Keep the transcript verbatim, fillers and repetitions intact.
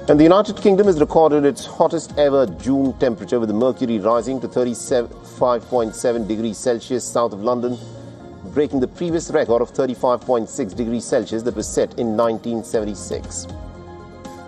And the United Kingdom has recorded its hottest ever June temperature, with the mercury rising to thirty-five point seven degrees Celsius south of London, breaking the previous record of thirty-five point six degrees Celsius that was set in nineteen seventy-six.